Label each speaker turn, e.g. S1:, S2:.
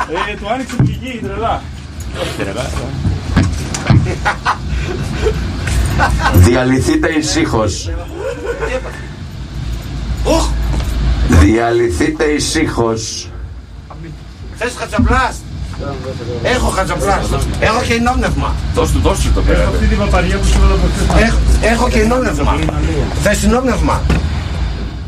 S1: Του άνοιξε την πηγή, τρελά.
S2: Διαλυθείτε ησύχως. Διαλυθείτε ησύχως.
S3: Θες χατσαπλάς? Έχω χατσαπλάς. Έχω και ενόπνευμα.
S2: Δώσ' του το πέρα.
S1: Αυτή την παπαριά που σου λέω από χθες.
S3: Έχω και ενόπνευμα. Θες ενόπνευμα?